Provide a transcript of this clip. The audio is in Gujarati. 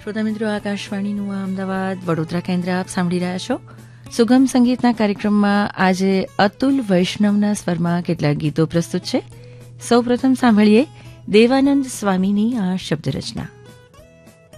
શ્રોતા મિત્રો, આકાશવાણીનું આ અમદાવાદ વડોદરા કેન્દ્ર આપ સાંભળી રહ્યા છો. સુગમ સંગીતના કાર્યક્રમમાં આજે અતુલ વૈષ્ણવના સ્વરમાં કેટલાક ગીતો પ્રસ્તુત છે. સૌપ્રથમ સાંભળીએ દેવાનંદ સ્વામીની આ શબ્દ રચના.